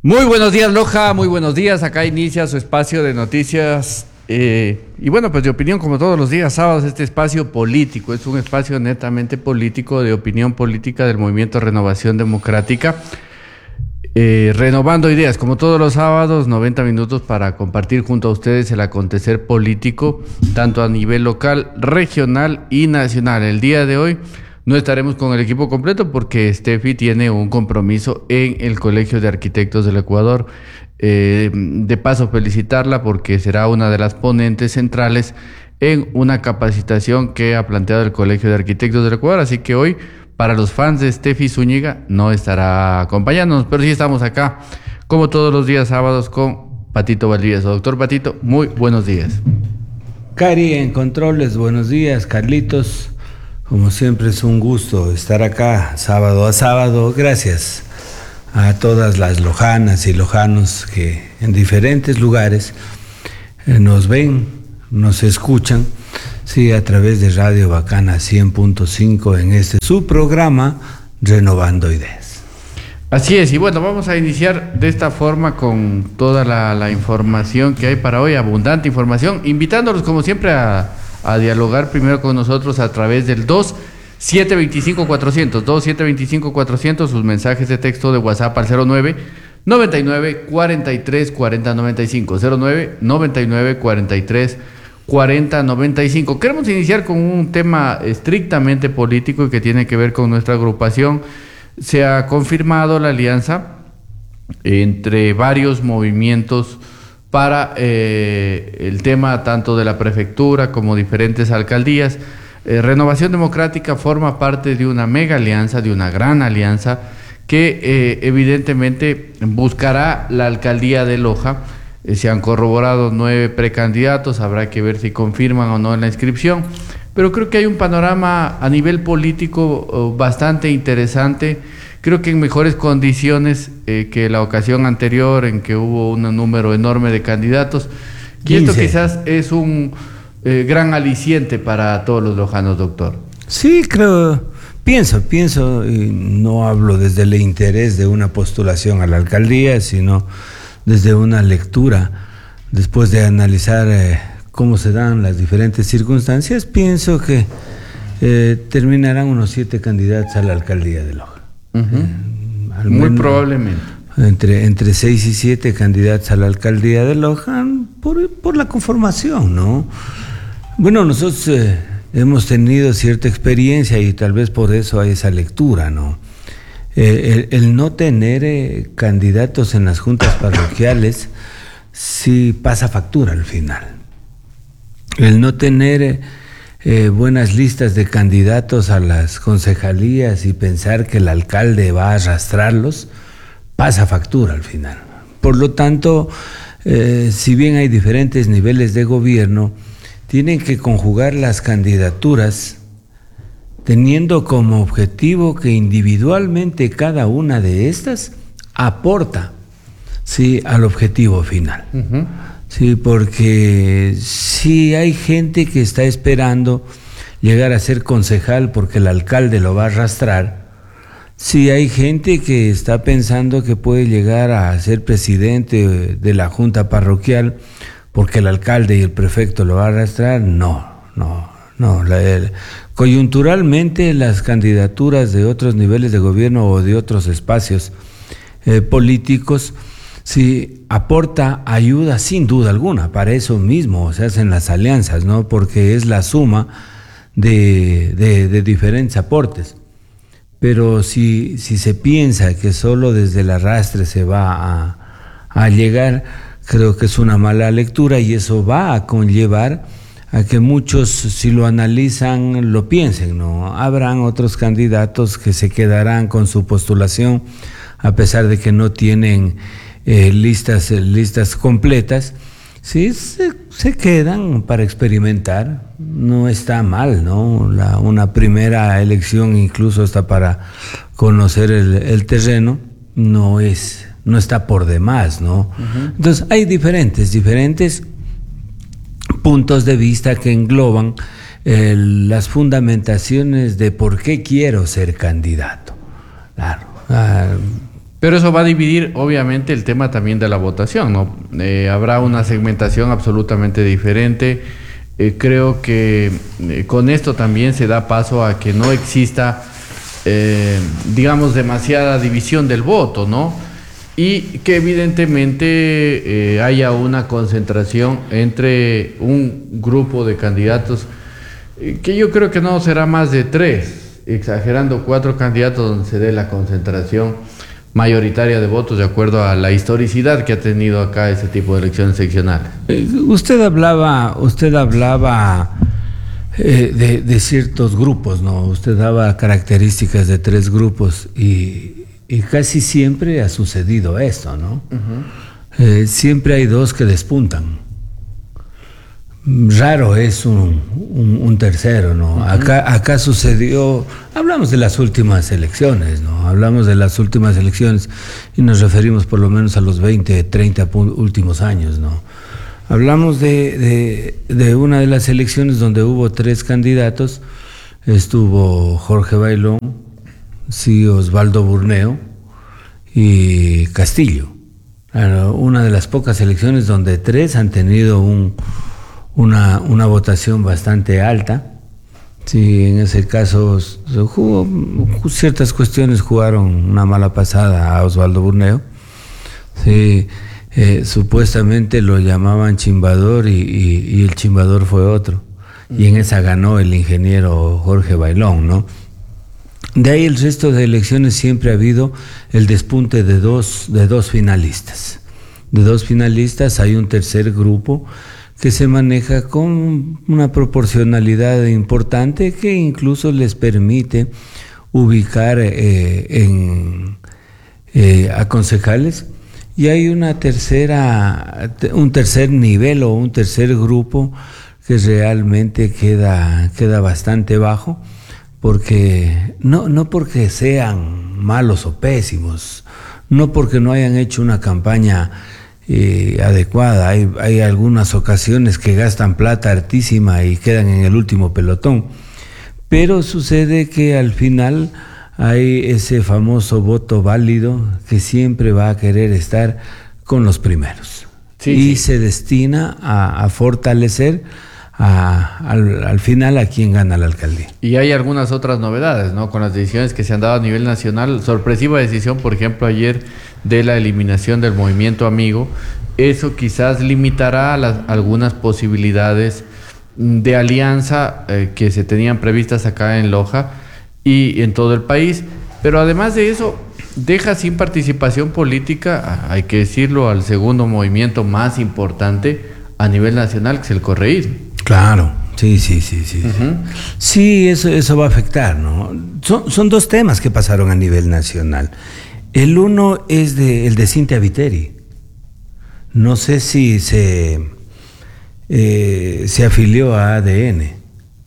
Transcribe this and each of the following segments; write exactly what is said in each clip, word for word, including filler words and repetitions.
Muy buenos días, Loja, muy buenos días. Acá inicia su espacio de noticias eh, y bueno, pues de opinión, como todos los días sábados, este espacio político. Es un espacio netamente político, de opinión política del Movimiento Renovación Democrática. Eh, renovando ideas, como todos los sábados, noventa minutos para compartir junto a ustedes el acontecer político, tanto a nivel local, regional y nacional. El día de hoy no estaremos con el equipo completo porque Steffi tiene un compromiso en el Colegio de Arquitectos del Ecuador. Eh, de paso, felicitarla porque será una de las ponentes centrales en una capacitación que ha planteado el Colegio de Arquitectos del Ecuador. Así que hoy, para los fans de Steffi Zúñiga, no estará acompañándonos, pero sí estamos acá, como todos los días sábados, con Patito Valdivieso. Doctor Patito, muy buenos días. Cari, en controles, buenos días. Carlitos, como siempre es un gusto estar acá sábado a sábado. Gracias a todas las lojanas y lojanos que en diferentes lugares eh, nos ven, nos escuchan, sí, a través de Radio Bacana cien punto cinco en este su programa Renovando Ideas. Así es, y bueno, vamos a iniciar de esta forma con toda la, la información que hay para hoy, abundante información, invitándolos como siempre a a dialogar primero con nosotros a través del dos siete dos cinco cuatro cero cero, dos siete dos cinco cuatro cero cero, sus mensajes de texto de WhatsApp al cero nueve noventa y nueve cuarenta y tres cuarenta noventa y cinco, cero nueve noventa y nueve cuarenta y tres cuarenta noventa y cinco. Queremos iniciar con un tema estrictamente político y que tiene que ver con nuestra agrupación. Se ha confirmado la alianza entre varios movimientos para eh, el tema tanto de la prefectura como diferentes alcaldías. Eh, Renovación Democrática forma parte de una mega alianza, de una gran alianza que eh, evidentemente buscará la alcaldía de Loja. Eh, se han corroborado nueve precandidatos, habrá que ver si confirman o no en la inscripción, pero creo que hay un panorama a nivel político oh, bastante interesante. Creo que en mejores condiciones eh, que la ocasión anterior en que hubo un número enorme de candidatos. Y esto quizás es un eh, gran aliciente para todos los lojanos, doctor. Sí, creo, pienso, pienso, y no hablo desde el interés de una postulación a la alcaldía, sino desde una lectura, después de analizar eh, cómo se dan las diferentes circunstancias, pienso que eh, terminarán unos siete candidatos a la alcaldía de Loja. Uh-huh. eh, Muy probablemente. Entre, entre seis y siete candidatos a la alcaldía de Loja por, por la conformación, ¿no? Bueno, nosotros eh, hemos tenido cierta experiencia y tal vez por eso hay esa lectura, ¿no? Eh, el, el no tener eh, candidatos en las juntas parroquiales sí pasa factura al final. El no tener Eh, Eh, buenas listas de candidatos a las concejalías y pensar que el alcalde va a arrastrarlos, pasa factura al final. Por lo tanto, eh, si bien hay diferentes niveles de gobierno, tienen que conjugar las candidaturas teniendo como objetivo que individualmente cada una de estas aporta, sí, al objetivo final. Uh-huh. Sí, porque sí hay gente que está esperando llegar a ser concejal porque el alcalde lo va a arrastrar. Sí hay gente que está pensando que puede llegar a ser presidente de la junta parroquial porque el alcalde y el prefecto lo va a arrastrar. No, no, no. La, el, coyunturalmente las candidaturas de otros niveles de gobierno o de otros espacios eh, políticos sí aporta ayuda sin duda alguna. Para eso mismo se hacen las alianzas, ¿no? Porque es la suma de, de, de diferentes aportes. Pero si, si se piensa que solo desde el arrastre se va a, a llegar, creo que es una mala lectura y eso va a conllevar a que muchos, si lo analizan, lo piensen, ¿no? Habrán otros candidatos que se quedarán con su postulación a pesar de que no tienen Eh, listas, eh, listas completas, sí, se, se quedan para experimentar. No está mal, ¿no? La, una primera elección incluso hasta para conocer el, el terreno, no es, no está por demás, ¿no? Uh-huh. Entonces hay diferentes, diferentes puntos de vista que engloban eh, las fundamentaciones de por qué quiero ser candidato. Claro. Uh, Pero eso va a dividir, obviamente, el tema también de la votación, ¿no? Eh, habrá una segmentación absolutamente diferente. Eh, creo que eh, con esto también se da paso a que no exista, eh, digamos, demasiada división del voto, ¿no? Y que evidentemente eh, haya una concentración entre un grupo de candidatos, eh, que yo creo que no será más de tres, exagerando cuatro candidatos donde se dé la concentración mayoritaria de votos de acuerdo a la historicidad que ha tenido acá ese tipo de elecciones seccionales. Eh, usted hablaba, usted hablaba eh, de, de ciertos grupos, ¿no? Usted daba características de tres grupos y, y casi siempre ha sucedido esto, ¿no? Uh-huh. Eh, siempre hay dos que despuntan. Raro es un, un, un tercero, ¿no? Uh-huh. Acá, acá sucedió, hablamos de las últimas elecciones, ¿no? Hablamos de las últimas elecciones y nos referimos por lo menos a los veinte, treinta últimos años, ¿no? Hablamos de, de, de una de las elecciones donde hubo tres candidatos, estuvo Jorge Bailón, sí, Osvaldo Burneo y Castillo. Una de las pocas elecciones donde tres han tenido un Una, una votación bastante alta. Sí, en ese caso jugó, ciertas cuestiones jugaron una mala pasada a Osvaldo Burneo. Sí, eh, supuestamente lo llamaban chimbador y, y, y el chimbador fue otro. Y en esa ganó el ingeniero Jorge Bailón, ¿no? De ahí el resto de elecciones siempre ha habido el despunte de dos, de dos finalistas. De dos finalistas hay un tercer grupo que se maneja con una proporcionalidad importante que incluso les permite ubicar eh, en, eh, a concejales, y hay una tercera, un tercer nivel o un tercer grupo que realmente queda, queda bastante bajo, porque no, no porque sean malos o pésimos, no porque no hayan hecho una campaña Eh, adecuada. Hay, hay algunas ocasiones que gastan plata hartísima y quedan en el último pelotón, pero sucede que al final hay ese famoso voto válido que siempre va a querer estar con los primeros, sí, y sí. se destina a, a fortalecer A, al, al final a quien gana la alcaldía. Y hay algunas otras novedades, ¿no? Con las decisiones que se han dado a nivel nacional. Sorpresiva decisión, por ejemplo, ayer de la eliminación del Movimiento Amigo. Eso quizás limitará las, algunas posibilidades de alianza eh, que se tenían previstas acá en Loja y en todo el país. Pero además de eso, deja sin participación política, hay que decirlo, al segundo movimiento más importante a nivel nacional, que es el correísmo. Claro, sí, sí, sí, sí. Uh-huh. Sí, eso, eso va a afectar, ¿no? Son, son dos temas que pasaron a nivel nacional. El uno es de, el de Cintia Viteri. No sé si se, eh, se afilió a A D N.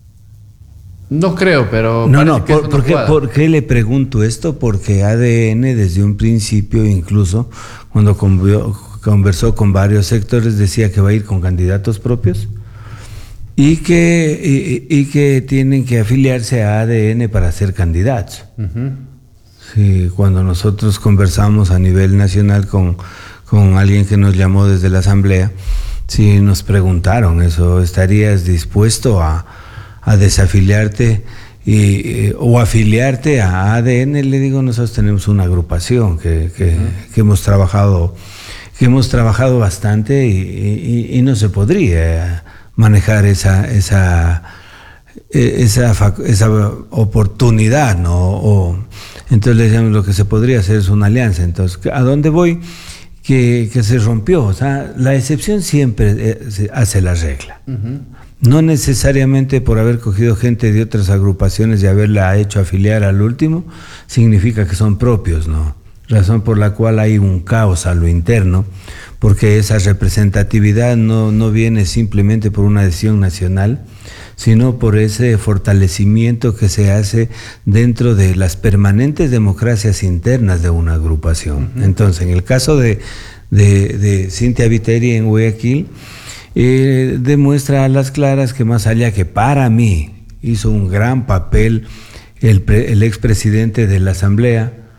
No creo, pero... No, no, por, ¿por, qué, ¿por qué le pregunto esto? Porque A D N desde un principio, incluso cuando convió, conversó con varios sectores, decía que va a ir con candidatos propios y que, y, y que tienen que afiliarse a A D N para ser candidatos. Uh-huh. Sí, cuando nosotros conversamos a nivel nacional con, con alguien que nos llamó desde la asamblea, sí nos preguntaron eso, ¿estarías dispuesto a, a desafiliarte y, o afiliarte a A D N? Le digo, nosotros tenemos una agrupación que, que, uh-huh. que hemos trabajado que hemos trabajado bastante y, y, y no se podría manejar esa esa esa, esa oportunidad, ¿no? O, entonces le decíamos, lo que se podría hacer es una alianza. Entonces, ¿a dónde voy? Que, que se rompió. O sea, la excepción siempre hace la regla. Uh-huh. No necesariamente por haber cogido gente de otras agrupaciones y haberla hecho afiliar al último, significa que son propios, ¿no? Razón por la cual hay un caos a lo interno, porque esa representatividad no, no viene simplemente por una decisión nacional, sino por ese fortalecimiento que se hace dentro de las permanentes democracias internas de una agrupación. Uh-huh. Entonces, en el caso de, de, de Cintia Viteri en Guayaquil, eh, demuestra a las claras que más allá que para mí hizo un gran papel el, pre, el expresidente de la Asamblea,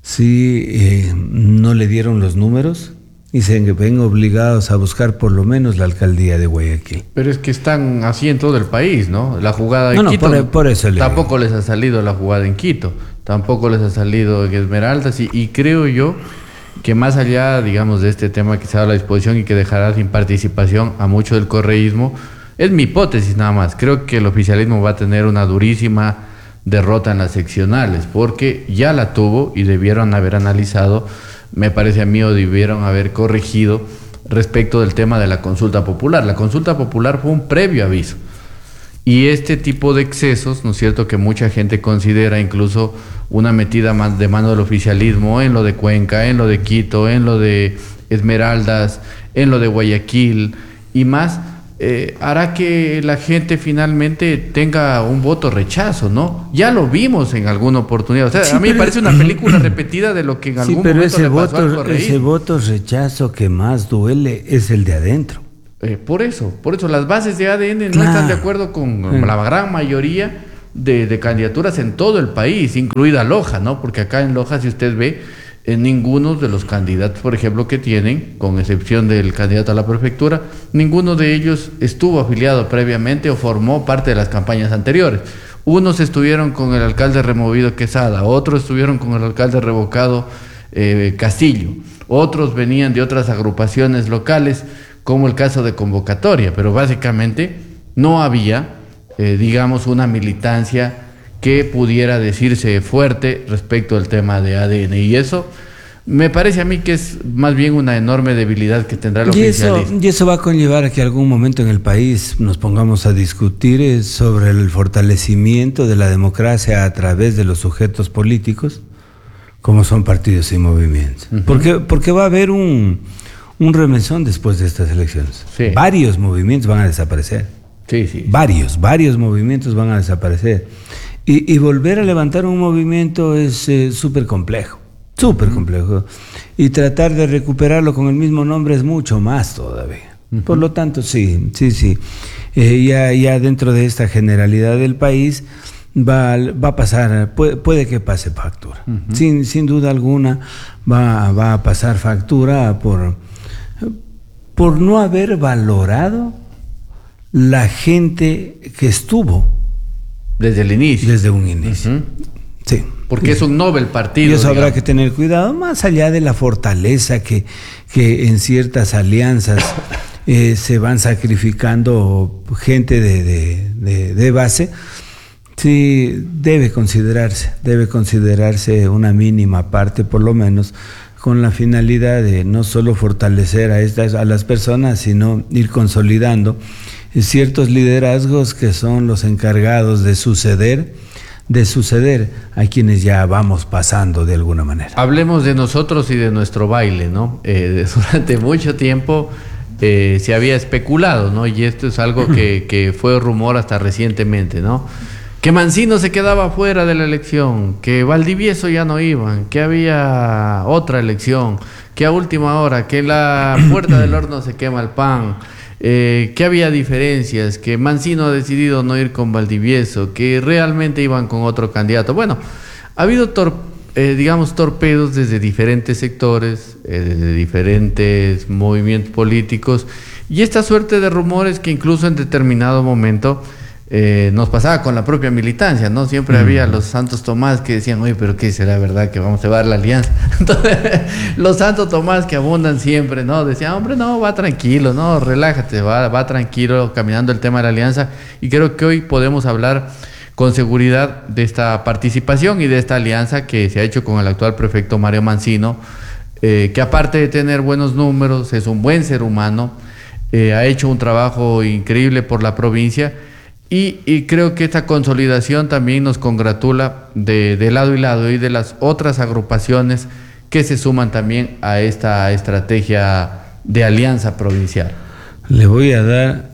sí eh, no le dieron los números y se ven obligados a buscar por lo menos la alcaldía de Guayaquil. Pero es que están así en todo el país, ¿no? La jugada en no, no, Quito, por, por eso le tampoco les ha salido la jugada en Quito, tampoco les ha salido en Esmeraldas y, y creo yo que más allá, digamos, de este tema que se da a la disposición y que dejará sin participación a mucho del correísmo, es mi hipótesis nada más. Creo que el oficialismo va a tener una durísima derrota en las seccionales, porque ya la tuvo y debieron haber analizado, me parece a mí, o debieron haber corregido respecto del tema de la consulta popular. La consulta popular fue un previo aviso. Y este tipo de excesos, ¿no es cierto?, que mucha gente considera incluso una metida más de mano del oficialismo en lo de Cuenca, en lo de Quito, en lo de Esmeraldas, en lo de Guayaquil y más, eh, hará que la gente finalmente tenga un voto rechazo, ¿no? Ya lo vimos en alguna oportunidad. O sea, sí, a mí me parece una película repetida de lo que en algún sí, pero momento ese le pasó al voto, correísmo. ese voto rechazo que más duele es el de adentro. Eh, por eso, por eso las bases de A D N claro. no están de acuerdo con mm. la gran mayoría de, de candidaturas en todo el país, incluida Loja, ¿no? Porque acá en Loja, si usted ve, en ninguno de los candidatos, por ejemplo, que tienen, con excepción del candidato a la prefectura, ninguno de ellos estuvo afiliado previamente o formó parte de las campañas anteriores. Unos estuvieron con el alcalde removido Quesada, otros estuvieron con el alcalde revocado eh, Castillo, otros venían de otras agrupaciones locales, como el caso de Convocatoria, pero básicamente no había, eh, digamos, una militancia que pudiera decirse fuerte respecto al tema de A D N, y eso me parece a mí que es más bien una enorme debilidad que tendrá el y oficialismo. Eso, y eso va a conllevar a que algún momento en el país nos pongamos a discutir sobre el fortalecimiento de la democracia a través de los sujetos políticos, como son partidos y movimientos. Uh-huh. Porque, porque va a haber un... un remesón después de estas elecciones. Sí. Varios movimientos van a desaparecer. Sí, sí. Varios, varios movimientos van a desaparecer. Y, y volver a levantar un movimiento es eh, súper complejo, súper uh-huh. complejo. Y tratar de recuperarlo con el mismo nombre es mucho más todavía. Uh-huh. Por lo tanto, sí, sí, sí. Eh, ya, ya dentro de esta generalidad del país va, va a pasar, puede, puede que pase factura. Uh-huh. Sin, sin duda alguna va, va a pasar factura por... por no haber valorado la gente que estuvo desde el inicio. Desde un inicio. Uh-huh. Sí. Porque es un Nobel partido. Y eso digamos. Habrá que tener cuidado, más allá de la fortaleza que, que en ciertas alianzas eh, se van sacrificando gente de, de, de, de base. Sí, debe considerarse, debe considerarse una mínima parte, por lo menos, con la finalidad de no solo fortalecer a estas a las personas, sino ir consolidando ciertos liderazgos que son los encargados de suceder, de suceder a quienes ya vamos pasando de alguna manera. Hablemos de nosotros y de nuestro baile, ¿no? Eh, durante mucho tiempo eh, se había especulado, ¿no? Y esto es algo que, que fue rumor hasta recientemente, ¿no? Que Mancino se quedaba fuera de la elección, que Valdivieso ya no iban, que había otra elección, que a última hora, que en la puerta del horno se quema el pan, eh, que había diferencias, que Mancino ha decidido no ir con Valdivieso, que realmente iban con otro candidato. Bueno, ha habido, tor eh, digamos, torpedos desde diferentes sectores, eh, desde diferentes movimientos políticos, y esta suerte de rumores que incluso en determinado momento... Eh, nos pasaba con la propia militancia, ¿no? Siempre mm. había los Santos Tomás que decían, oye, pero ¿qué será verdad que vamos a llevar la alianza? Entonces, los Santos Tomás que abundan siempre, ¿no? Decían, hombre, no, va tranquilo, no, relájate, va, va tranquilo caminando el tema de la alianza. Y creo que hoy podemos hablar con seguridad de esta participación y de esta alianza que se ha hecho con el actual prefecto Mario Mancino, eh, que aparte de tener buenos números, es un buen ser humano, eh, ha hecho un trabajo increíble por la provincia. Y, y creo que esta consolidación también nos congratula de, de lado y lado y de las otras agrupaciones que se suman también a esta estrategia de alianza provincial. Le voy a dar,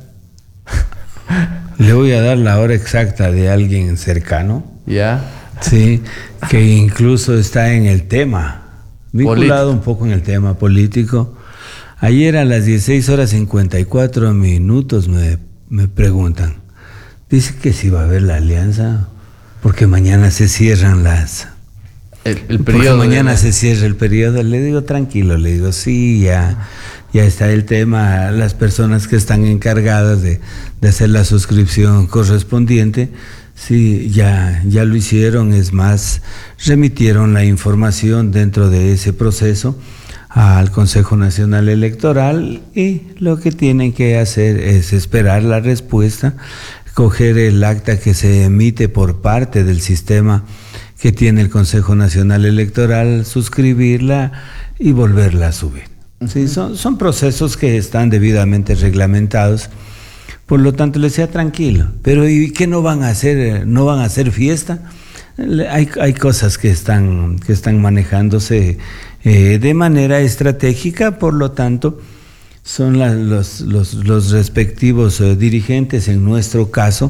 le voy a dar la hora exacta de alguien cercano. ¿Ya? Sí, que incluso está en el tema, vinculado político. Un poco en el tema político. Ayer a las dieciséis horas cincuenta y cuatro minutos me, me preguntan. Dice que si va a haber la alianza, porque mañana se cierran las el, el periodo. Porque mañana de... se cierra el periodo. Le digo, tranquilo, le digo, sí, ya, ya está el tema. Las personas que están encargadas de, de hacer la suscripción correspondiente, sí, ya, ya lo hicieron. Es más, remitieron la información dentro de ese proceso al Consejo Nacional Electoral, y lo que tienen que hacer es esperar la respuesta, coger el acta que se emite por parte del sistema que tiene el Consejo Nacional Electoral, suscribirla y volverla a subir. Sí, son, son procesos que están debidamente reglamentados. Por lo tanto, les sea tranquilo. Pero ¿y qué no van a hacer? ¿No van a hacer fiesta? Hay, hay cosas que están, que están manejándose eh, de manera estratégica, por lo tanto, son la, los, los, los respectivos eh, dirigentes, en nuestro caso,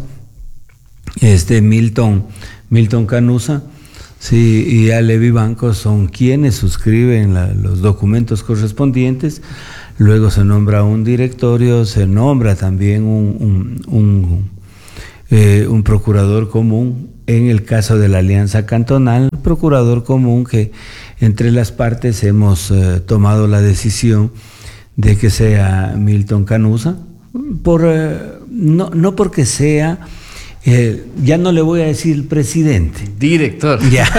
este Milton, Milton Canusa, sí, y Ale Vivanco son quienes suscriben la, los documentos correspondientes. Luego se nombra un directorio, se nombra también un, un, un, eh, un procurador común. En el caso de la Alianza Cantonal, procurador común que entre las partes hemos eh, tomado la decisión de que sea Milton Canusa, por, eh, no, no porque sea, eh, ya no le voy a decir el presidente. Director.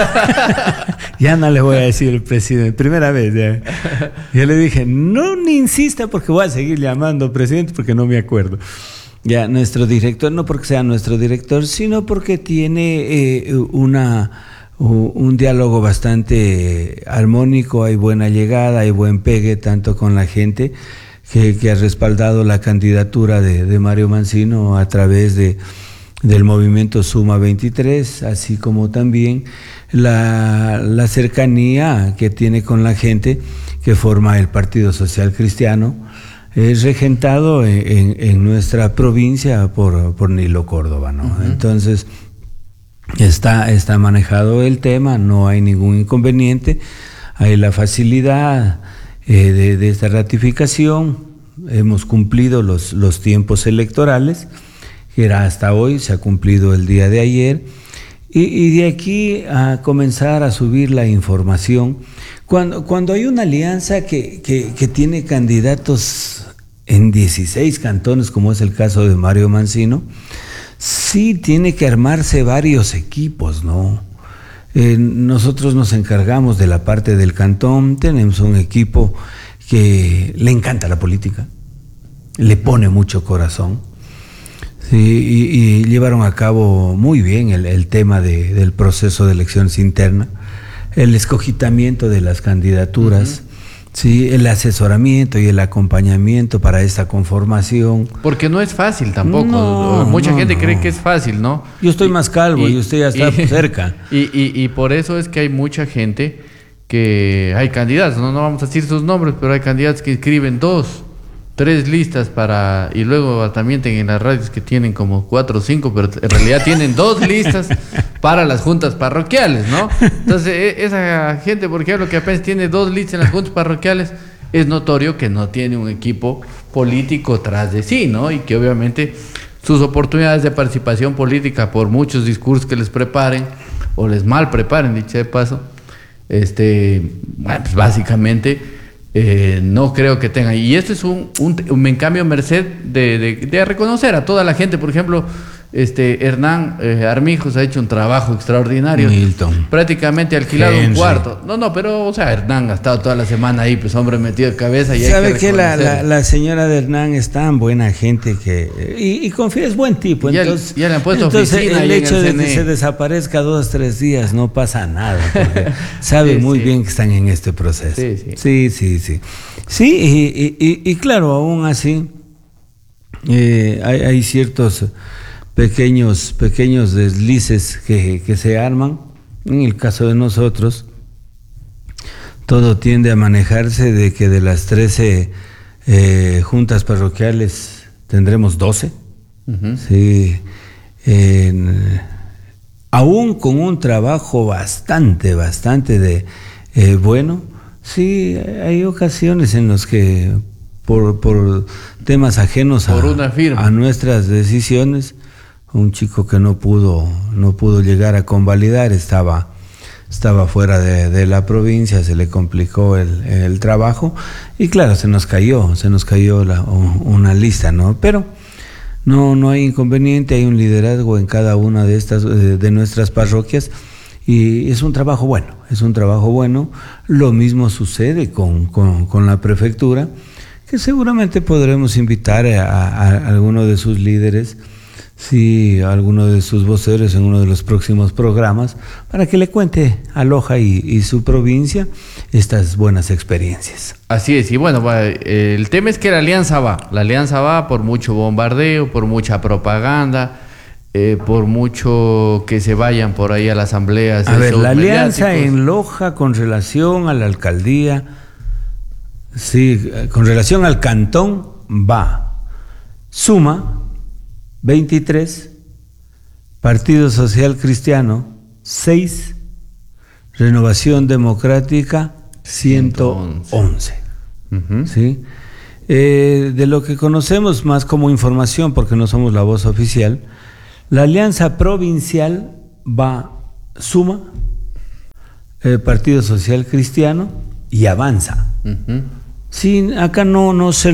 Ya, ya no le voy a decir el presidente, primera vez. Ya, ya le dije, no ni insista porque voy a seguir llamando presidente porque no me acuerdo. Ya, nuestro director, no porque sea nuestro director, sino porque tiene eh, una, un diálogo bastante armónico, hay buena llegada, hay buen pegue, tanto con la gente que, que ha respaldado la candidatura de, de Mario Mancino a través de, del movimiento Suma veintitrés, así como también la, la cercanía que tiene con la gente que forma el Partido Social Cristiano, es regentado en, en, en nuestra provincia por, por Nilo Córdoba, ¿no? Uh-huh. Entonces, está, está manejado el tema, no hay ningún inconveniente, hay la facilidad eh, de, de esta ratificación, hemos cumplido los, los tiempos electorales, que era hasta hoy, se ha cumplido el día de ayer, y, y de aquí a comenzar a subir la información. Cuando, cuando hay una alianza que, que, que tiene candidatos en dieciséis cantones, como es el caso de Mario Mancino, sí tiene que armarse varios equipos, ¿no? Eh, nosotros nos encargamos de la parte del cantón, tenemos un equipo que le encanta la política, le pone mucho corazón, sí, y, y llevaron a cabo muy bien el, el tema de, del proceso de elecciones internas, el escogitamiento de las candidaturas, uh-huh. Sí, el asesoramiento y el acompañamiento para esta conformación. Porque no es fácil tampoco. No, Mucha no, gente no. cree que es fácil, ¿no? Yo estoy y, más calvo y, y usted ya está y, cerca. Y, y, y por eso es que hay mucha gente que hay candidatos, no, no vamos a decir sus nombres, pero hay candidatos que escriben dos, tres listas para, y luego también en las radios que tienen como cuatro o cinco, pero en realidad tienen dos listas para las juntas parroquiales, ¿no? Entonces, esa gente, por ejemplo, que apenas tiene dos listas en las juntas parroquiales, es notorio que no tiene un equipo político tras de sí, ¿no? Y que obviamente sus oportunidades de participación política, por muchos discursos que les preparen, o les mal preparen, dicho de paso, este, bueno, pues básicamente... Eh, no creo que tengan. Y esto es un, un, un en cambio, merced de, de, de reconocer a toda la gente. Por ejemplo, este Hernán eh, Armijos ha hecho un trabajo extraordinario. Milton. Prácticamente alquilado Henry. un cuarto. No, no, pero, o sea, Hernán ha estado toda la semana ahí, pues, hombre, metido de cabeza. Y ¿Sabe hay que que la, la, la señora de Hernán es tan buena gente que... Y, y confía, es buen tipo. Entonces, ya, ya le han puesto entonces oficina el hecho el de que se desaparezca dos, tres días no pasa nada. Porque sabe sí, muy sí. bien que están en este proceso. Sí, sí. Sí, sí, sí. Sí, y, y, y, y claro, aún así, eh, hay, hay ciertos... pequeños, pequeños deslices que, que se arman. En el caso de nosotros, todo tiende a manejarse de que de las trece eh, juntas parroquiales tendremos doce. Uh-huh. Sí, eh, aún con un trabajo bastante, bastante de eh, bueno, sí, hay ocasiones en las que por, por temas ajenos por una firma. a, a nuestras decisiones, un chico que no pudo no pudo llegar a convalidar estaba estaba fuera de, de la provincia, se le complicó el, el trabajo y claro, se nos cayó, se nos cayó la, una lista, ¿no? Pero no, no hay inconveniente, hay un liderazgo en cada una de estas, de, de nuestras parroquias y es un trabajo bueno, es un trabajo bueno. Lo mismo sucede con, con, con la prefectura, que seguramente podremos invitar a, a, a alguno de sus líderes, sí, a alguno de sus voceros en uno de los próximos programas, para que le cuente a Loja y, y su provincia estas buenas experiencias. Así es, y bueno, el tema es que la alianza va, la alianza va por mucho bombardeo, por mucha propaganda, eh, por mucho que se vayan por ahí a la asamblea. A ver, la alianza en Loja con relación a la alcaldía, sí, con relación al cantón va, suma veintitrés, Partido Social Cristiano seis, Renovación Democrática ciento once. Uh-huh. ¿Sí? Eh, de lo que conocemos más como información, porque no somos la voz oficial, la alianza provincial va, suma, eh, Partido Social Cristiano y Avanza. Uh-huh. Sí, acá no, no se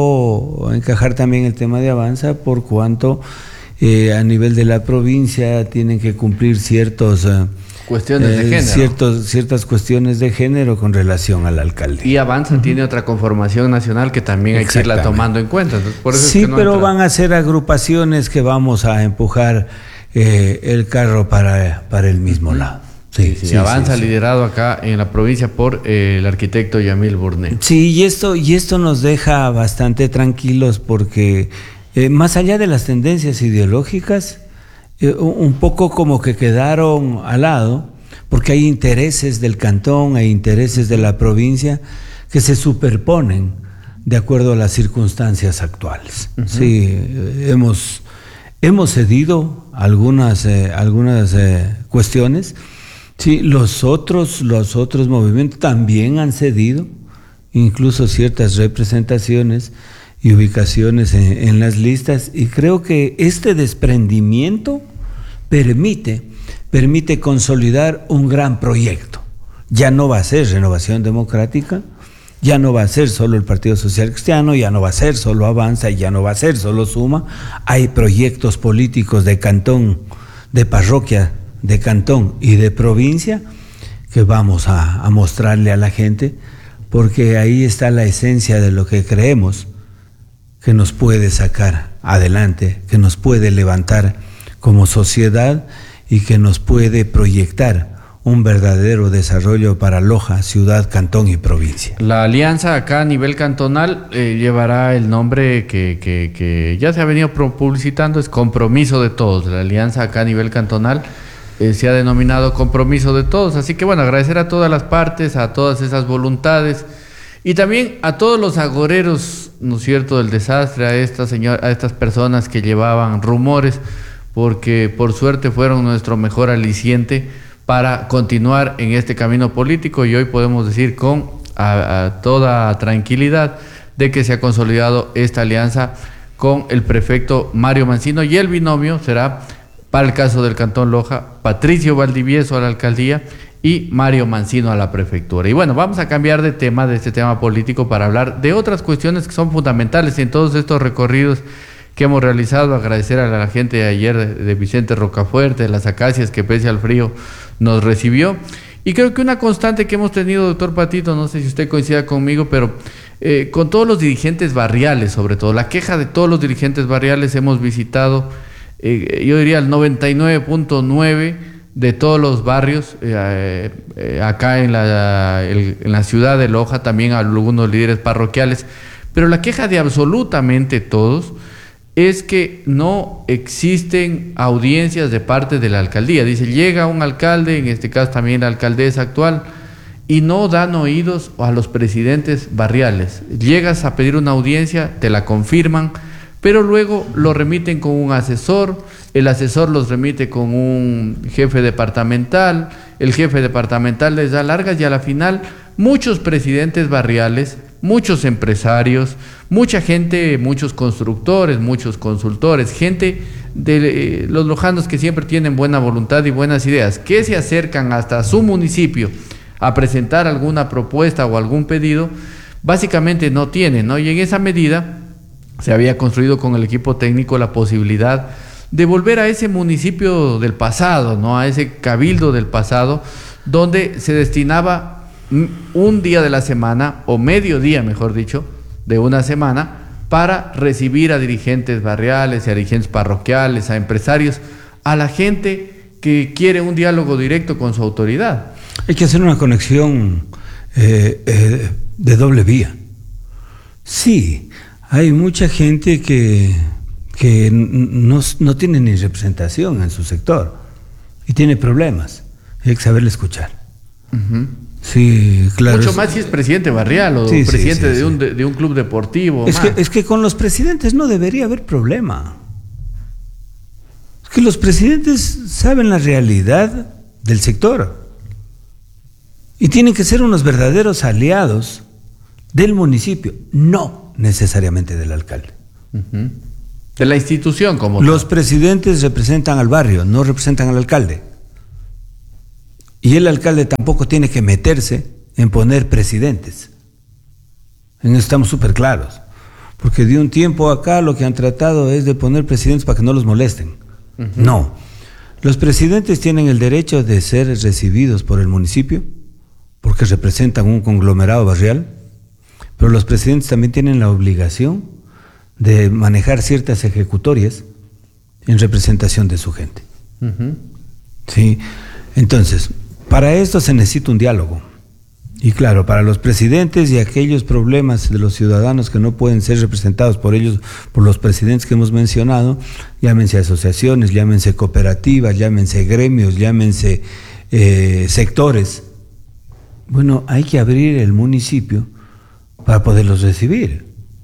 logró encajar también el tema de Avanza por cuanto eh, a nivel de la provincia tienen que cumplir ciertos eh, cuestiones eh, de género. Ciertos, ciertas cuestiones de género con relación al alcalde. Y Avanza uh-huh. tiene otra conformación nacional que también hay que irla tomando en cuenta. Entonces, por eso sí, es que no pero entra. Van a ser agrupaciones que vamos a empujar eh, el carro para, para el mismo uh-huh. lado. Sí, sí, sí, Avanza sí, sí. liderado acá en la provincia por eh, el arquitecto Yamil Burnet. Sí, y esto, y esto nos deja bastante tranquilos porque eh, más allá de las tendencias ideológicas, eh, un poco como que quedaron al lado, porque hay intereses del cantón, hay intereses de la provincia que se superponen de acuerdo a las circunstancias actuales. Uh-huh. Sí, eh, hemos, hemos cedido algunas, eh, algunas eh, cuestiones. Sí, los otros, los otros movimientos también han cedido, incluso ciertas representaciones y ubicaciones en, en las listas, y creo que este desprendimiento permite, permite consolidar un gran proyecto. Ya no va a ser Renovación Democrática, ya no va a ser solo el Partido Social Cristiano, ya no va a ser solo Avanza, y ya no va a ser solo Suma. Hay proyectos políticos de cantón, de parroquia, de cantón y de provincia que vamos a, a mostrarle a la gente, porque ahí está la esencia de lo que creemos que nos puede sacar adelante, que nos puede levantar como sociedad y que nos puede proyectar un verdadero desarrollo para Loja, ciudad, cantón y provincia. La alianza acá a nivel cantonal eh, llevará el nombre que, que, que ya se ha venido publicitando, es Compromiso de Todos. La alianza acá a nivel cantonal eh, se ha denominado Compromiso de Todos. Así que bueno, agradecer a todas las partes, a todas esas voluntades y también a todos los agoreros, ¿no es cierto?, del desastre, a estas, señor, a estas personas que llevaban rumores, porque por suerte fueron nuestro mejor aliciente para continuar en este camino político, y hoy podemos decir con a, a toda tranquilidad de que se ha consolidado esta alianza con el prefecto Mario Mancino, y el binomio será, para el caso del Cantón Loja, Patricio Valdivieso a la alcaldía y Mario Mancino a la prefectura. Y bueno, vamos a cambiar de tema, de este tema político, para hablar de otras cuestiones que son fundamentales en todos estos recorridos que hemos realizado. Agradecer a la gente de ayer de, de Vicente Rocafuerte, de las Acacias, que pese al frío nos recibió. Y creo que una constante que hemos tenido, doctor Patito, no sé si usted coincida conmigo, pero eh, con todos los dirigentes barriales, sobre todo, la queja de todos los dirigentes barriales, hemos visitado, eh, yo diría el noventa y nueve punto nueve de todos los barrios, eh, eh, acá en la, el, en la ciudad de Loja, también algunos líderes parroquiales, pero la queja de absolutamente todos es que no existen audiencias de parte de la alcaldía. Dice, llega un alcalde, en este caso también la alcaldesa actual, y no dan oídos a los presidentes barriales. Llegas a pedir una audiencia, te la confirman, pero luego lo remiten con un asesor, el asesor los remite con un jefe departamental, el jefe departamental les da largas, y a la final muchos presidentes barriales muchos empresarios, mucha gente, muchos constructores, muchos consultores, gente de eh, los lojanos que siempre tienen buena voluntad y buenas ideas, que se acercan hasta su municipio a presentar alguna propuesta o algún pedido, básicamente no tienen, ¿no? Y en esa medida se había construido con el equipo técnico la posibilidad de volver a ese municipio del pasado, ¿no? A ese cabildo del pasado, donde se destinaba un día de la semana, o medio día, mejor dicho, de una semana, para recibir a dirigentes barriales, a dirigentes parroquiales, a empresarios, a la gente que quiere un diálogo directo con su autoridad. Hay que hacer una conexión eh, eh, de doble vía. Sí, hay mucha gente que, que no, no tiene ni representación en su sector y tiene problemas. Hay que saberle escuchar. Uh-huh. Sí, claro. Mucho más si es presidente barrial o sí, presidente sí, sí, de, un, de, de un club deportivo. Es que, es que con los presidentes no debería haber problema. Es que los presidentes saben la realidad del sector y tienen que ser unos verdaderos aliados del municipio, no necesariamente del alcalde. Uh-huh. De la institución como Los tal. presidentes representan al barrio, no representan al alcalde. Y el alcalde tampoco tiene que meterse en poner presidentes. En eso estamos súper claros. Porque de un tiempo acá lo que han tratado es de poner presidentes para que no los molesten. Uh-huh. No. Los presidentes tienen el derecho de ser recibidos por el municipio, porque representan un conglomerado barrial, pero los presidentes también tienen la obligación de manejar ciertas ejecutorias en representación de su gente. Uh-huh. Sí. Entonces, para esto se necesita un diálogo. Y claro, para los presidentes y aquellos problemas de los ciudadanos que no pueden ser representados por ellos, por los presidentes que hemos mencionado, llámense asociaciones, llámense cooperativas, llámense gremios, llámense eh, sectores. Bueno, hay que abrir el municipio para poderlos recibir.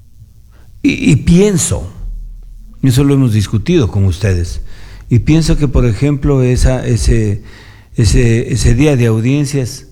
Y, y pienso, eso lo hemos discutido con ustedes, y pienso que, por ejemplo, esa, ese... Ese, ese día de audiencias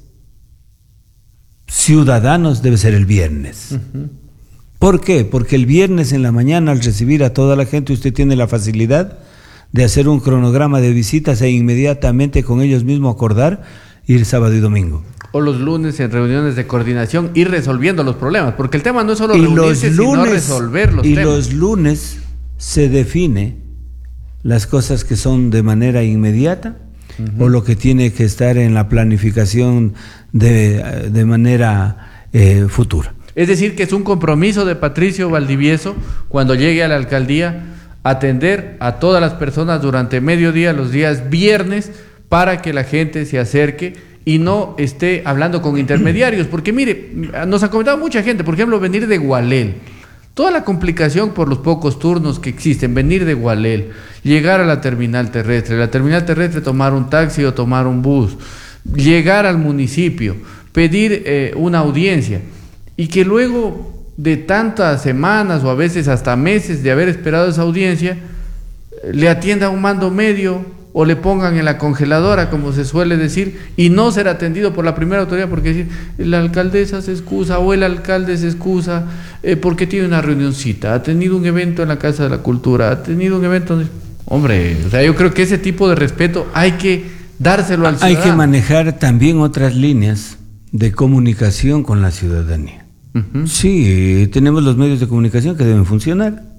ciudadanos debe ser el viernes. Uh-huh. ¿Por qué? Porque el viernes en la mañana, al recibir a toda la gente, usted tiene la facilidad de hacer un cronograma de visitas e inmediatamente con ellos mismos acordar ir sábado y domingo. O los lunes en reuniones de coordinación, ir resolviendo los problemas, porque el tema no es solo y reunirse, los lunes, sino resolver los y temas. Y los lunes se define las cosas que son de manera inmediata, uh-huh, o lo que tiene que estar en la planificación de, de manera eh, futura. Es decir, que es un compromiso de Patricio Valdivieso, cuando llegue a la alcaldía, atender a todas las personas durante mediodía, los días viernes, para que la gente se acerque y no esté hablando con intermediarios. Porque mire, nos ha comentado mucha gente, por ejemplo, venir de Gualel. Toda la complicación por los pocos turnos que existen, venir de Gualel, llegar a la terminal terrestre, la terminal terrestre tomar un taxi o tomar un bus, llegar al municipio, pedir eh, una audiencia, y que luego de tantas semanas o a veces hasta meses de haber esperado esa audiencia, le atienda un mando medio o le pongan en la congeladora, como se suele decir, y no ser atendido por la primera autoridad, porque decir, la alcaldesa se excusa o el alcalde se excusa eh, porque tiene una reunioncita, ha tenido un evento en la Casa de la Cultura, ha tenido un evento... Hombre, o sea, yo creo que ese tipo de respeto hay que dárselo al ciudadano. Hay que manejar también otras líneas de comunicación con la ciudadanía. Uh-huh. Sí, tenemos los medios de comunicación que deben funcionar.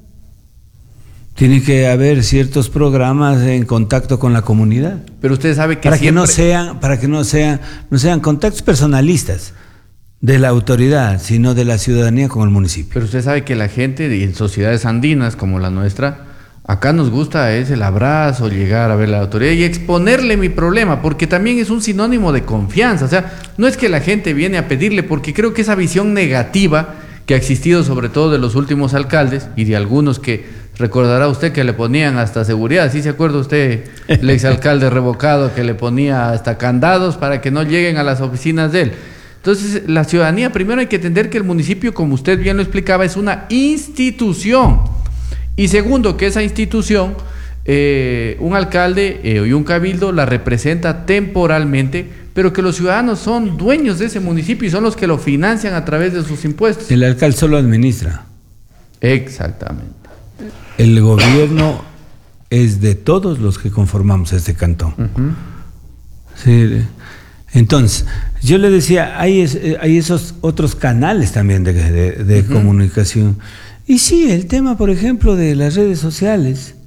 Tiene que haber ciertos programas en contacto con la comunidad. Pero usted sabe que para siempre... que no sean, para que no sean, no sean contactos personalistas de la autoridad, sino de la ciudadanía con el municipio. Pero usted sabe que la gente en sociedades andinas como la nuestra, acá nos gusta es el abrazo, llegar a ver a la autoridad y exponerle mi problema, porque también es un sinónimo de confianza. O sea, no es que la gente viene a pedirle, porque creo que esa visión negativa que ha existido sobre todo de los últimos alcaldes y de algunos que recordará usted que le ponían hasta seguridad, ¿sí se acuerda usted el exalcalde revocado que le ponía hasta candados para que no lleguen a las oficinas de él? Entonces, la ciudadanía, primero hay que entender que el municipio, como usted bien lo explicaba, es una institución. Y segundo, que esa institución, eh, un alcalde eh, y un cabildo la representa temporalmente pero que los ciudadanos son dueños de ese municipio y son los que lo financian a través de sus impuestos. El alcalde solo administra. Exactamente. El gobierno es de todos los que conformamos este cantón. Uh-huh. Sí. Entonces, yo le decía, hay, es, hay esos otros canales también de, de, de uh-huh. comunicación. Y sí, el tema, por ejemplo, de las redes sociales,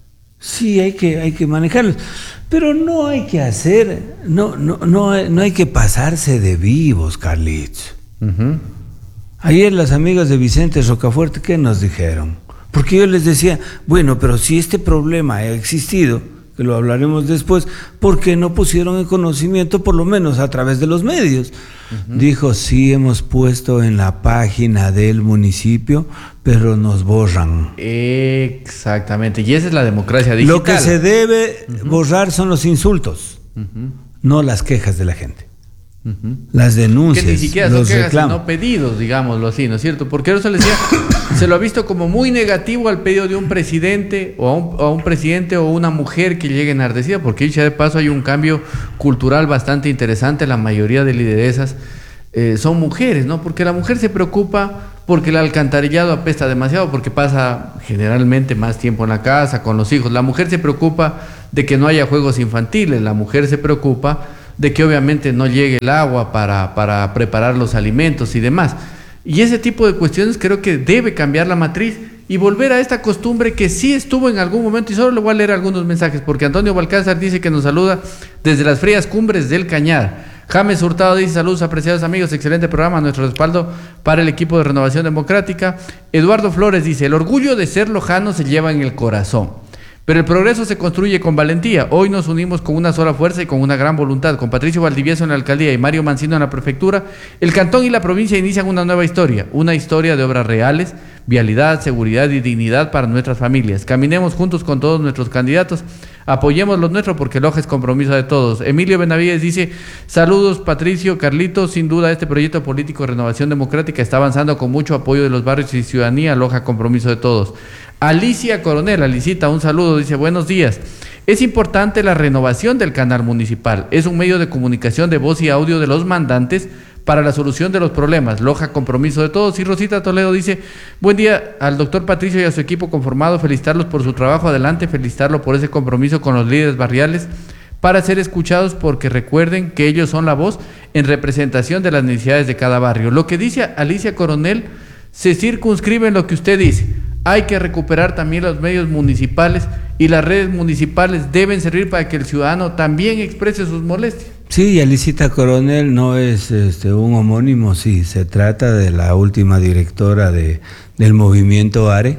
sí hay que, hay que manejarlos. Pero no hay que hacer, no, no, no, no hay que pasarse de vivos, Carlitos. Uh-huh. Ayer las amigas de Vicente Rocafuerte, ¿qué nos dijeron? Porque yo les decía, bueno, pero si este problema ha existido, que lo hablaremos después, ¿por qué no pusieron en conocimiento, por lo menos a través de los medios? Uh-huh. Dijo, sí hemos puesto en la página del municipio, pero nos borran. Exactamente, y esa es la democracia digital. Lo que se debe uh-huh. borrar son los insultos, uh-huh. no las quejas de la gente. Uh-huh. Las denuncias, que ni siquiera son los quejas, reclamos. Sino pedidos, digámoslo así, ¿no es cierto? Porque eso se le decía, se lo ha visto como muy negativo al pedido de un presidente o a un, o a un presidente o una mujer que llegue enardecida, porque dicha de paso hay un cambio cultural bastante interesante. La mayoría de lideresas eh, son mujeres, ¿no? Porque la mujer se preocupa porque el alcantarillado apesta demasiado, porque pasa generalmente más tiempo en la casa con los hijos. La mujer se preocupa de que no haya juegos infantiles, la mujer se preocupa de que obviamente no llegue el agua para, para preparar los alimentos y demás. Y ese tipo de cuestiones creo que debe cambiar la matriz y volver a esta costumbre que sí estuvo en algún momento, y solo le voy a leer algunos mensajes, porque Antonio Balcázar dice que nos saluda desde las frías cumbres del Cañar. James Hurtado dice, saludos apreciados amigos, excelente programa, nuestro respaldo para el equipo de Renovación Democrática. Eduardo Flores dice, el orgullo de ser lojano se lleva en el corazón, pero el progreso se construye con valentía. Hoy nos unimos con una sola fuerza y con una gran voluntad. Con Patricio Valdivieso en la alcaldía y Mario Mancino en la prefectura, el cantón y la provincia inician una nueva historia, una historia de obras reales, vialidad, seguridad y dignidad para nuestras familias. Caminemos juntos con todos nuestros candidatos, apoyemos lo nuestro porque Loja es compromiso de todos. Emilio Benavides dice, saludos Patricio, Carlitos, sin duda este proyecto político de Renovación Democrática está avanzando con mucho apoyo de los barrios y ciudadanía. Loja, compromiso de todos. Alicia Coronel, Alicita, un saludo, dice, buenos días. Es importante la renovación del canal municipal. Es un medio de comunicación de voz y audio de los mandantes para la solución de los problemas. Loja, compromiso de todos. Y Rosita Toledo dice, buen día al doctor Patricio y a su equipo conformado, felicitarlos por su trabajo adelante, felicitarlo por ese compromiso con los líderes barriales para ser escuchados, porque recuerden que ellos son la voz en representación de las necesidades de cada barrio. Lo que dice Alicia Coronel se circunscribe en lo que usted dice. Hay que recuperar también los medios municipales y las redes municipales deben servir para que el ciudadano también exprese sus molestias. Sí, Alicita Coronel no es este, un homónimo, sí, se trata de la última directora de, del movimiento ARE.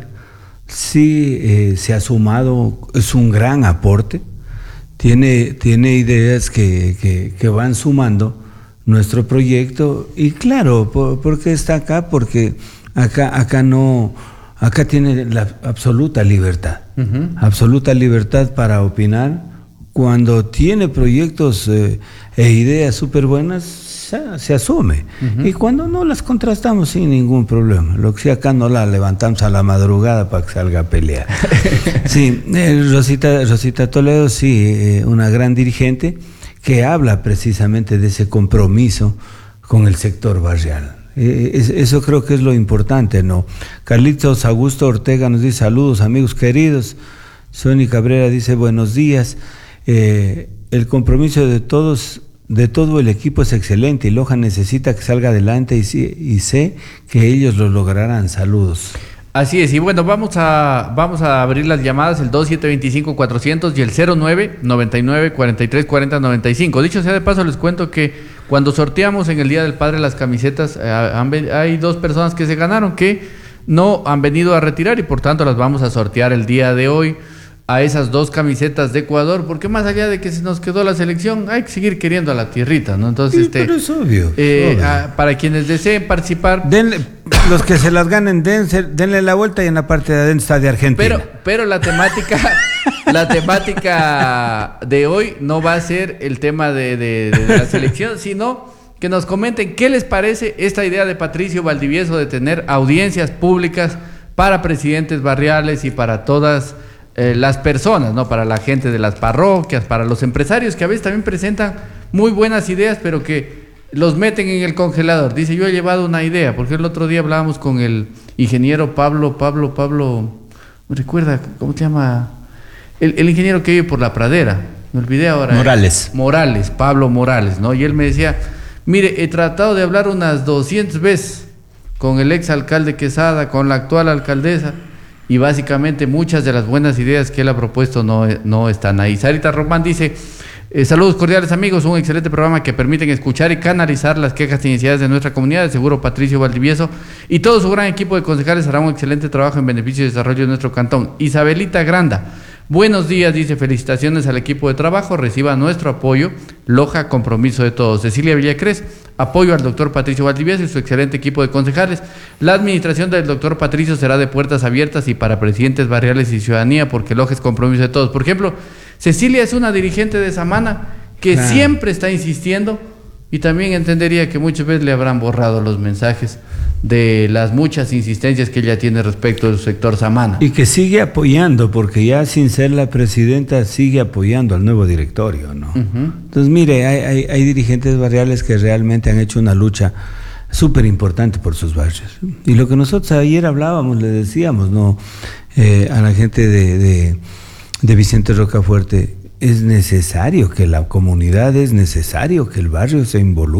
Sí, eh, se ha sumado, es un gran aporte, tiene, tiene ideas que, que, que van sumando nuestro proyecto y claro, ¿por, ¿por qué está acá? Porque acá, acá no... Acá tiene la absoluta libertad, uh-huh. absoluta libertad para opinar. Cuando tiene proyectos eh, e ideas súper buenas, se, se asume. Uh-huh. Y cuando no, las contrastamos sin ningún problema. Lo que sí, acá no la levantamos a la madrugada para que salga a pelear. Sí, eh, Rosita, Rosita Toledo, sí, eh, una gran dirigente que habla precisamente de ese compromiso con el sector barrial. Eh, eso creo que es lo importante, ¿no? Carlitos Augusto Ortega nos dice saludos amigos queridos. Sony Cabrera dice buenos días. Eh, el compromiso de todos, de todo el equipo es excelente y Loja necesita que salga adelante y, y sé que ellos lo lograrán. Saludos. Así es, y bueno, vamos a vamos a abrir las llamadas, el dos siete dos cinco cuatrocientos y el cero nueve noventa y nueve cuarenta y tres cuarenta noventa y cinco. Dicho sea de paso, les cuento que cuando sorteamos en el Día del Padre las camisetas, eh, han, hay dos personas que se ganaron que no han venido a retirar y por tanto las vamos a sortear el día de hoy a esas dos camisetas de Ecuador, porque más allá de que se nos quedó la selección, hay que seguir queriendo a la tierrita, ¿no? Entonces, sí, este, pero es obvio. Eh, obvio. A, para quienes deseen participar, denle, los que se las ganen, dense, denle la vuelta y en la parte de adentro está de Argentina. Pero, pero la temática, la temática de hoy no va a ser el tema de, de, de la selección, sino que nos comenten qué les parece esta idea de Patricio Valdivieso de tener audiencias públicas para presidentes barriales y para todas eh, las personas, ¿no? Para la gente de las parroquias, para los empresarios que a veces también presentan muy buenas ideas, pero que los meten en el congelador. Dice, yo he llevado una idea, porque el otro día hablábamos con el ingeniero Pablo, Pablo, Pablo, ¿me recuerda? ¿Cómo se llama? El, el ingeniero que vive por la pradera, me olvidé ahora. Morales. Eh, Morales, Pablo Morales, ¿no? Y él me decía, mire, he tratado de hablar unas doscientas veces con el ex alcalde Quesada, con la actual alcaldesa, y básicamente muchas de las buenas ideas que él ha propuesto no, no están ahí. Sarita Román dice, eh, saludos cordiales amigos, un excelente programa que permiten escuchar y canalizar las quejas e necesidades de nuestra comunidad. De seguro Patricio Valdivieso y todo su gran equipo de concejales hará un excelente trabajo en beneficio y desarrollo de nuestro cantón. Isabelita Granda, buenos días, dice, felicitaciones al equipo de trabajo, reciba nuestro apoyo, Loja, compromiso de todos. Cecilia Villacrés, apoyo al doctor Patricio Valdivieso y su excelente equipo de concejales. La administración del doctor Patricio será de puertas abiertas y para presidentes barriales y ciudadanía, porque Loja es compromiso de todos. Por ejemplo, Cecilia es una dirigente de Samana que claro. siempre está insistiendo, y también entendería que muchas veces le habrán borrado los mensajes de las muchas insistencias que ella tiene respecto del sector Samana. Y que sigue apoyando, porque ya sin ser la presidenta sigue apoyando al nuevo directorio, ¿no? Uh-huh. Entonces, mire, hay, hay, hay dirigentes barriales que realmente han hecho una lucha súper importante por sus barrios. Y lo que nosotros ayer hablábamos, le decíamos, ¿no? Eh, a la gente de, de, de Vicente Rocafuerte, es necesario que la comunidad, es necesario que el barrio se involucre.